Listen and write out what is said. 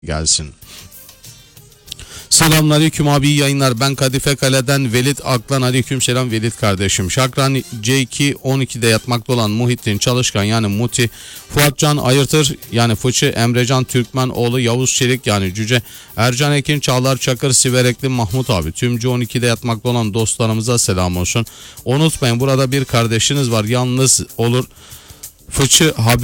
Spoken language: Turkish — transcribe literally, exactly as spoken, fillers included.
gelsin. Selamünaleyküm abi, iyi yayınlar. Ben Kadife Kale'den Velit Aklan. Aleykümselam Velit kardeşim. Şakran C iki on ikide yatmakta olan Muhittin Çalışkan yani Muti, Fuatcan Ayırtır yani Fıçı, Emrecan Türkmenoğlu, Yavuz Çelik yani Cüce, Ercan Ekin, Çağlar Çakır, Siverekli Mahmut abi. Tümcü on ikide yatmakta olan dostlarımıza selam olsun. Unutmayın, burada bir kardeşiniz var, yalnız olur. Fıçı haber